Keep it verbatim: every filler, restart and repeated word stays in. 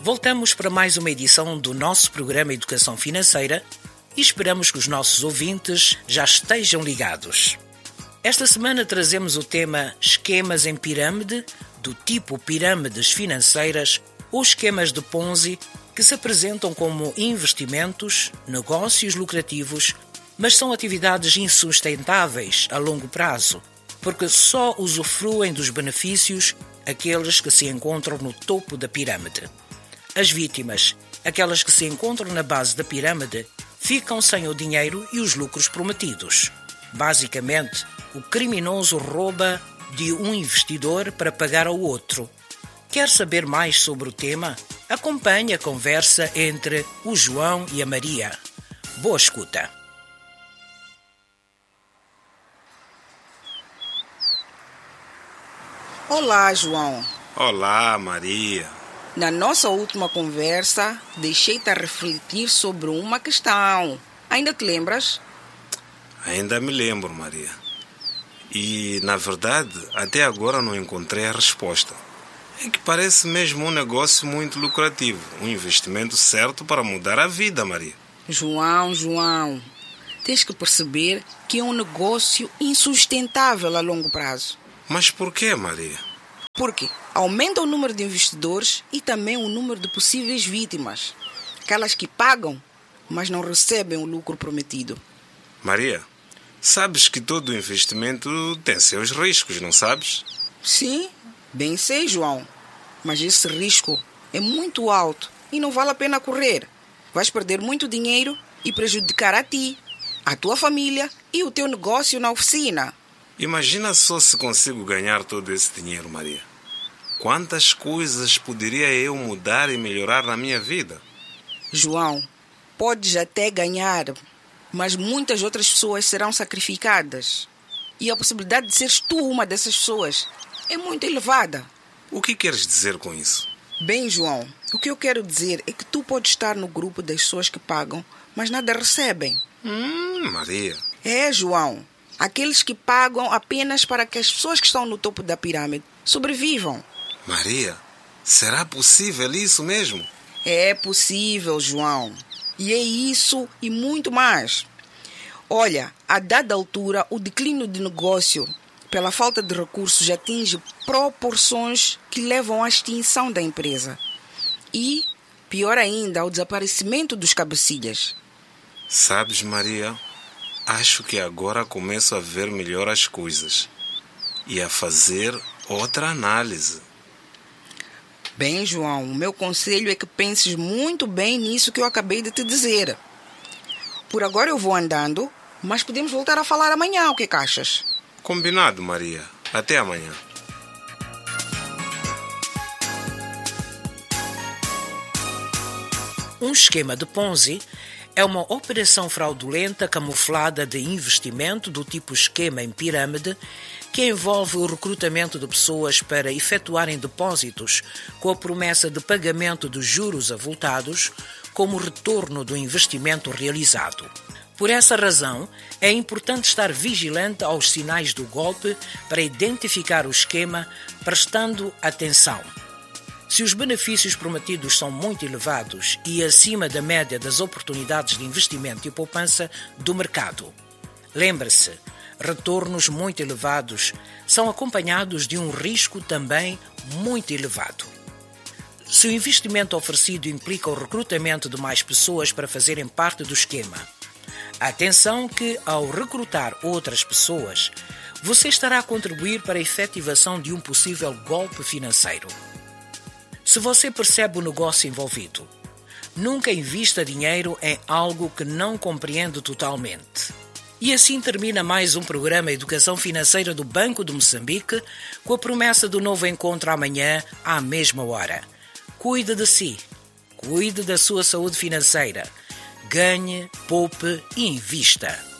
Voltamos para mais uma edição do nosso programa Educação Financeira e esperamos que os nossos ouvintes já estejam ligados. Esta semana trazemos o tema esquemas em pirâmide, do tipo pirâmides financeiras ou esquemas de Ponzi, que se apresentam como investimentos, negócios lucrativos, mas são atividades insustentáveis a longo prazo, porque só usufruem dos benefícios aqueles que se encontram no topo da pirâmide. As vítimas, aquelas que se encontram na base da pirâmide, ficam sem o dinheiro e os lucros prometidos. Basicamente, o criminoso rouba de um investidor para pagar ao outro. Quer saber mais sobre o tema? Acompanhe a conversa entre o João e a Maria. Boa escuta! Olá, João. Olá, Maria. Na nossa última conversa, deixei-te a refletir sobre uma questão. Ainda te lembras? Ainda me lembro, Maria. E, na verdade, até agora não encontrei a resposta. É que parece mesmo um negócio muito lucrativo, um investimento certo para mudar a vida, Maria. João, João, tens que perceber que é um negócio insustentável a longo prazo. Mas por quê, Maria? Porque aumenta o número de investidores e também o número de possíveis vítimas. Aquelas que pagam, mas não recebem o lucro prometido. Maria, sabes que todo investimento tem seus riscos, não sabes? Sim, bem sei, João. Mas esse risco é muito alto e não vale a pena correr. Vais perder muito dinheiro e prejudicar a ti, a tua família e o teu negócio na oficina. Imagina só se consigo ganhar todo esse dinheiro, Maria. Quantas coisas poderia eu mudar e melhorar na minha vida? João, podes até ganhar, mas muitas outras pessoas serão sacrificadas. E a possibilidade de seres tu uma dessas pessoas é muito elevada. O que queres dizer com isso? Bem, João, o que eu quero dizer é que tu podes estar no grupo das pessoas que pagam, mas nada recebem. Hum, Maria. É, João. Aqueles que pagam apenas para que as pessoas que estão no topo da pirâmide sobrevivam. Maria, será possível isso mesmo? É possível, João. E é isso e muito mais. Olha, a dada altura, o declínio de negócio pela falta de recursos atinge proporções que levam à extinção da empresa. E, pior ainda, ao desaparecimento dos cabecilhas. Sabes, Maria, acho que agora começo a ver melhor as coisas e a fazer outra análise. Bem, João, o meu conselho é que penses muito bem nisso que eu acabei de te dizer. Por agora eu vou andando, mas podemos voltar a falar amanhã, o que achas? Combinado, Maria. Até amanhã. Um esquema de Ponzi é uma operação fraudulenta camuflada de investimento do tipo esquema em pirâmide que envolve o recrutamento de pessoas para efetuarem depósitos com a promessa de pagamento de juros avultados como retorno do investimento realizado. Por essa razão, é importante estar vigilante aos sinais do golpe para identificar o esquema, prestando atenção. Se os benefícios prometidos são muito elevados e acima da média das oportunidades de investimento e poupança do mercado, lembre-se, retornos muito elevados são acompanhados de um risco também muito elevado. Se o investimento oferecido implica o recrutamento de mais pessoas para fazerem parte do esquema, atenção que, ao recrutar outras pessoas, você estará a contribuir para a efetivação de um possível golpe financeiro. Se você percebe o negócio envolvido, nunca invista dinheiro em algo que não compreende totalmente. E assim termina mais um programa Educação Financeira do Banco de Moçambique, com a promessa do novo encontro amanhã, à mesma hora. Cuide de si, cuide da sua saúde financeira. Ganhe, poupe e invista.